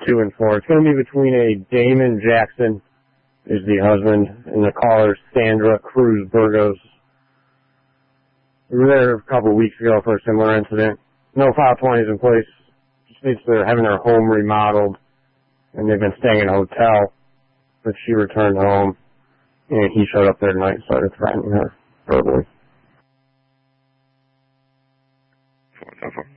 2 and 4. It's going to be between a Damon Jackson, is the husband, and the caller Sandra Cruz Burgos. We were there a couple of weeks ago for a similar incident. No 520s in place. Just needs to having her home remodeled, and they've been staying in a hotel. But she returned home, and he showed up there tonight and started threatening her verbally. Wonderful.